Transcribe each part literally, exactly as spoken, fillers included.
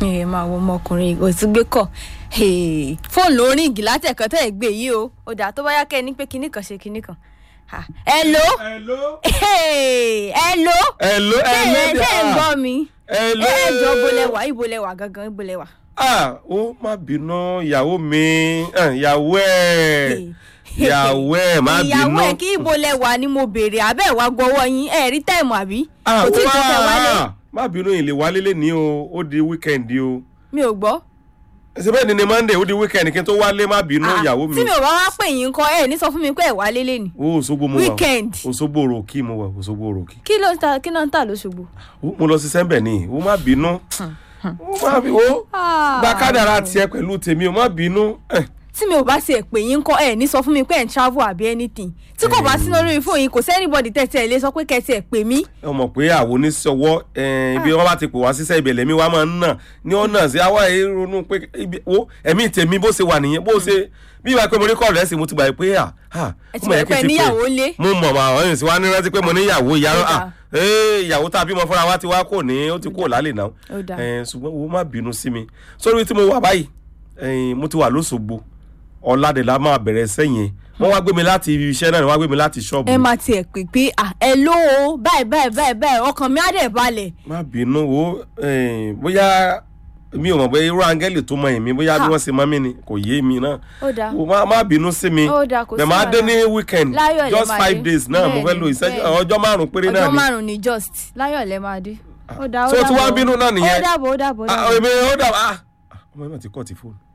ẹ máa wo ọmọkùnrin ò ti gbé kọ fóònù ló ríǹgì látẹ̀kọ́ tẹ́ ẹ̀ gbé yìí o ó dà tó bá yá kẹ́ ẹ ní pé kinní kan ṣe kinní kan. hello hello hello hello ṣé ẹ ń gbọ́ mi hello ẹ jọ bolẹ̀wà ìbolẹ̀wà gangan ìbolẹ̀wà. ah ó má bínú ìyàwó mi ìyàwó ẹ̀ ìyàwó ẹ̀ má bínú. ìyàwó ẹ̀ kí ìbolẹ̀wà ni mo béèrè abẹ́ ìwà gbọ́wọ́ yín ẹ̀ rí táìmù àbí kò tí ì tó tẹ wálé. má bínú ìlè wálé lé ní o ó di wíkẹ́ndì o. mi ò gbọ́. ṣe bẹ́ẹ̀ ni ni monday ó di weekend kí n tó wálé má bínú ìyàwó mi. tí mi ò bá wá pè yín kọ ẹ ní sọ fún mi pé ẹ wálé lé ni. ó Òṣogbo mo wà weekend Òṣogbo òròkì mo wà Òṣogbo òròkì. kí ló ń ta kí ló ń tà lóṣogbo. mo lọ sí sẹ́ńbẹ̀ ni ó má bínú ó má bínú ó gba kádàrá tiẹ̀ pẹ̀lú tèmi ó má bínú. tí mi ò bá tiẹ̀ pè yín kọ ẹ ní sọ fún mi pé ẹ̀ ń travel àbí anything tí kò bá sí lórí fóònù yín kò sí anybody tẹ̀tẹ̀ ẹ̀ lè sọ pé kẹ́tì ẹ̀ pè mí. ẹ mọ̀ pé àwọn oníṣòwò ibi wọn bá ti pè wá síṣẹ́ ibẹ̀ lẹ́mí wa máa ń nà ní ọ̀nà sí àwa ẹ̀ ronú pé ẹ̀mí tèmi bó ṣe wà nìyẹn bó ṣe bí ìwà pé mo ní kọ́ọ̀lù ẹ̀sìn mo ti gbà pé à ẹ ti mọ̀ pé níyàwó lé. mo mọ̀ mà ọ̀yìn sí wa ní rántí pé mo níyàwó ìyá ìyàwó tá a bímọ fúnra wa ti wá kò ní ó ti kò lálẹ́ náà ṣùgbọ́n wo má bínú sí mi sórí tí mo wà báyìí mo ti wà lóṣogbo ọ̀làdẹ̀lá máa bẹ̀rẹ̀ sẹ́yìn wọ́n wá gbé mi láti iṣẹ́ náà wọ́n wá gbé mi láti ṣọ́ọ̀bù. ẹ máa tiẹ̀ pè pé ẹ ló o báyìí báyìí báyìí báyìí ọkàn mi á dẹ̀ balẹ̀. má bínú wo bóyá mi ò mọ̀ pé irú áńgẹ́lì tó mọ èmi bóyá bí wọ́n ṣe mọ́ mi ni kò yé mi náà. ó dáa má bínú sí mi bẹ̀ máa dé ní weekend just five days náà mo fẹ́ lo ọjọ́ márùn-ún péré náà ni. ọjọ́ márùn-ún ni just láyọ̀ lẹ́ máa dé. ó dáa ó so tí wọ́n bínú náà nìyẹn. ó dàbọ̀ ó dàbọ̀ ó dàbọ̀. ọmọ náà ti kọ́ ti fóònù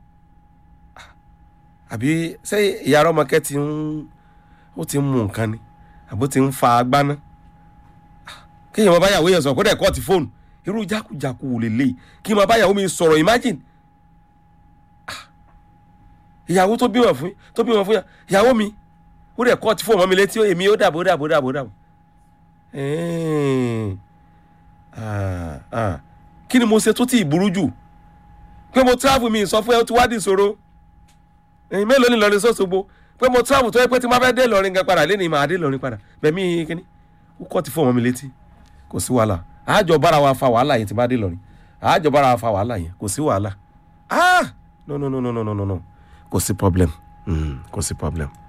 àbí ṣé ìyá ọmọkẹ́ ti ń ó ti ń mú nǹkan ni àbó ti ń fa agbáná kéèyàn máa báyàwó yẹn sọ̀rọ̀ kó dẹ̀ kọ́ ti fóònù irú jákujàku wò lè léyìí kí máa báyàwó mi sọ̀rọ̀ imagine ìyàwó tó bímọ fún tó bímọ fún ìyàwó mi ó dẹ̀ kọ́ ti fóònù mọ́ mi létí èmi ó dàbò dàbò dàbò dàbò kí ni mo ṣe tó ti ìburú jù pé mo travel mi sọ fún ẹ ó ti wá di ìṣòro ẹ̀yin mélòó ni lọrin sọ́sọ́gbó pé mo travel tó yẹ pé tí máa fẹ́ dé lọrin gan padà lẹ́nu ìmọ̀ àdé lọrin padà bẹ̀mí kíní ó kọ́ ti fọ́ ọmọ mi létí kò sí wàhálà àjọ bára wa fa wàhálà yẹn tí bá dé lọrin àjọ bára wa fa wàhálà yẹn kò sí wàhálà ah no no no no no no no kò sí problem kò sí problem.